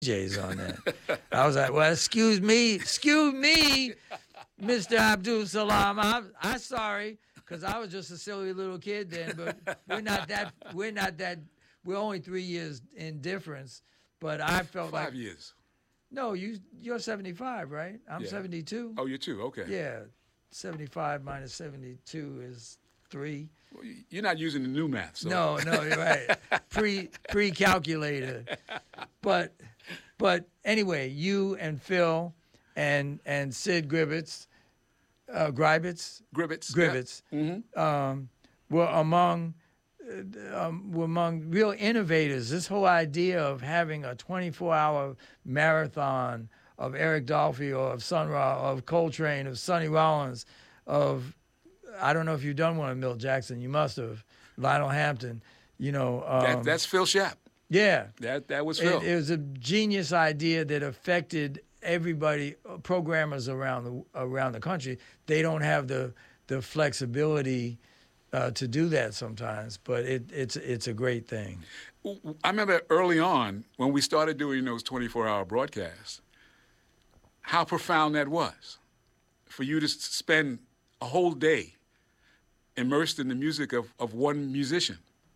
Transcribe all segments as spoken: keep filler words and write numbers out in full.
J's on that. I was like, well, excuse me, excuse me, Mister Abdul Salam. I'm, I'm sorry, because I was just a silly little kid then. But we're not that. We're not that. We're only three years in difference. But I felt Five like years. no, you you're seventy-five, right? I'm Yeah. seventy-two. Oh, you're two. Okay. Yeah, seventy-five minus seventy-two is three. Well, you- you're not using the new math. So. No, no, you're right. Pre pre calculator. But but anyway, you and Phil and and Sid Gribbets, uh, Gribetz, Gribbets. Gribbets, Yeah. Mm-hmm. um, were among uh, um, were among real innovators. This whole idea of having a twenty-four hour marathon of Eric Dolphy or of Sun Ra, of Coltrane, of Sonny Rollins, of I don't know if you've done one of Milt Jackson. You must have. Lionel Hampton. You know. Um, That, that's Phil Schaap. yeah. That that was Phil. It, it was a genius idea that affected everybody, uh, programmers around the around the country. They don't have the the flexibility uh, to do that sometimes, but it, it's it's a great thing. I remember early on when we started doing those twenty-four hour broadcasts, how profound that was for you to s- spend a whole day immersed in the music of, of one musician.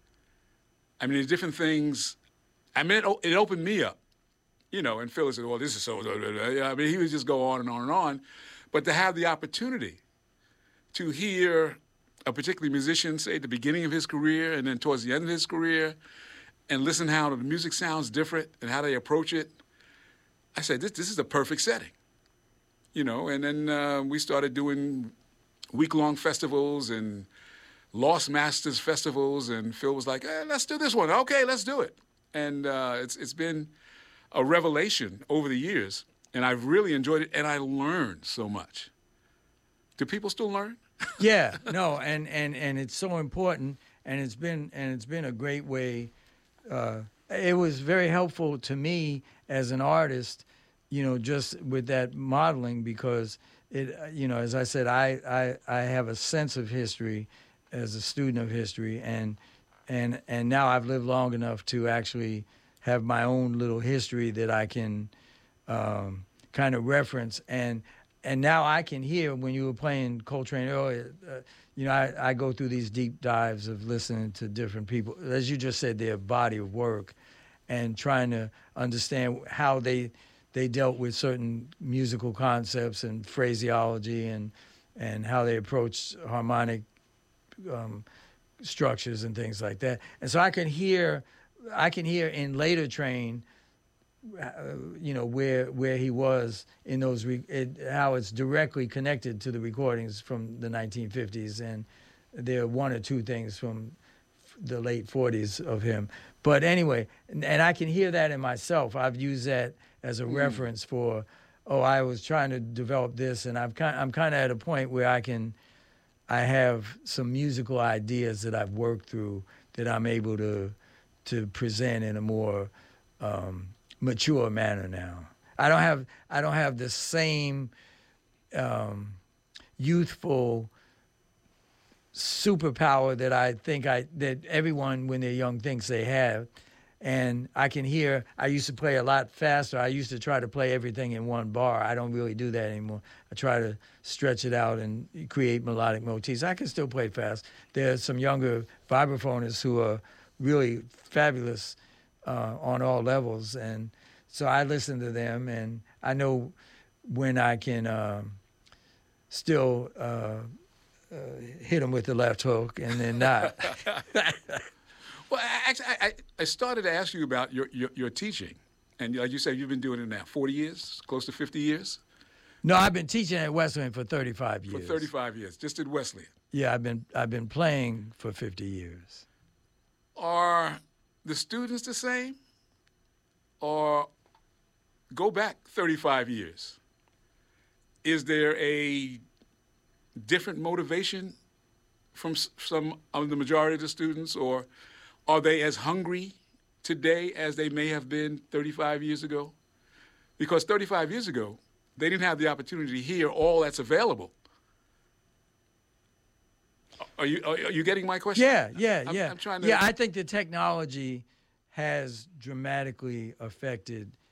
I mean, the different things. I mean, it, o- it opened me up, you know, and Phil said, well, this is so, blah, blah, blah. Yeah, I mean, he would just go on and on and on. But to have the opportunity to hear a particular musician, say, at the beginning of his career and then towards the end of his career, and listen how the music sounds different and how they approach it, I said, this, this is a perfect setting, you know. And then uh, we started doing week-long festivals and Lost Masters festivals, and Phil was like, eh, let's do this one. Okay, let's do it. And uh, it's it's been a revelation over the years, and I've really enjoyed it, and I learned so much. Do people still learn? Yeah, no, and, and, and it's so important, and it's been and it's been a great way. Uh, it was very helpful to me as an artist, you know, just with that modeling, because it, you know, as I said, I, I, I have a sense of history as a student of history, and and and now I've lived long enough to actually have my own little history that I can um, kind of reference, and and now I can hear when you were playing Coltrane earlier. Uh, you know, I, I go through these deep dives of listening to different people, as you just said, their body of work, and trying to understand how they they dealt with certain musical concepts and phraseology, and and how they approached harmonic um, structures and things like that. And so I can hear, I can hear in Later Train, uh, you know, where where he was in those, re- it, how it's directly connected to the recordings from the nineteen fifties, and there are one or two things from the late forties of him. But anyway, and, and I can hear that in myself. I've used that as a mm. reference for, oh, I was trying to develop this, and I've kind, I'm kind of at a point where I can, I have some musical ideas that I've worked through that I'm able to to present in a more um, mature manner now. I don't have I don't have the same um, youthful superpower that I think I that everyone when they're young thinks they have. And I can hear, I used to play a lot faster. I used to try to play everything in one bar. I don't really do that anymore. I try to stretch it out and create melodic motifs. I can still play fast. There are some younger vibraphonists who are really fabulous uh, on all levels. And so I listen to them, and I know when I can uh, still uh, uh, hit them with the left hook and then not. Well, actually, I, I, I started to ask you about your, your, your teaching. And like you said, you've been doing it now forty years, close to fifty years? No, I've been teaching at Wesleyan for thirty-five years. For thirty-five years, just at Wesleyan. Yeah, I've been I've been playing for fifty years. Are the students the same? Or go back thirty-five years. Is there a different motivation from s- some of the majority of the students, or are they as hungry today as they may have been thirty-five years ago? Because thirty-five years ago, they didn't have the opportunity to hear all that's available. Are you are you getting my question? Yeah, yeah, I'm, yeah. I'm trying to... Yeah, I think the technology has dramatically affected